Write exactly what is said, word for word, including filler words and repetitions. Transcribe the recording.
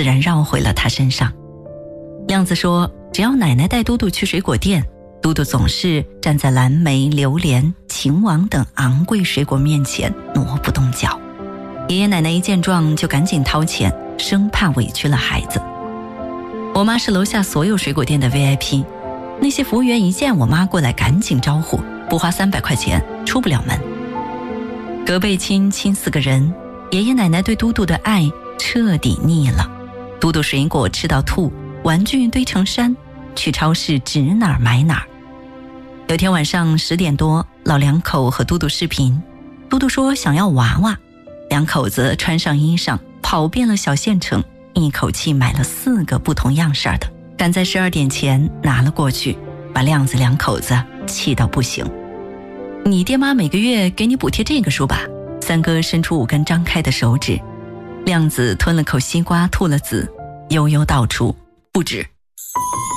自然绕回了他身上。亮子说，只要奶奶带嘟嘟去水果店，嘟嘟总是站在蓝莓、榴莲、秦王等昂贵水果面前挪不动脚。爷爷奶奶一见状就赶紧掏钱，生怕委屈了孩子。我妈是楼下所有水果店的 V I P， 那些服务员一见我妈过来赶紧招呼，不花三百块钱出不了门。隔辈亲亲四个人，爷爷奶奶对嘟嘟的爱彻底腻了。嘟嘟水果吃到吐，玩具堆成山，去超市指哪儿买哪儿。有天晚上十点多，老两口和嘟嘟视频，嘟嘟说想要娃娃，两口子穿上衣裳跑遍了小县城，一口气买了四个不同样式的，赶在十二点前拿了过去，把亮子两口子气到不行。你爹妈每个月给你补贴这个数吧。三哥伸出五根张开的手指，亮子吞了口西瓜吐了籽，悠悠道出不止。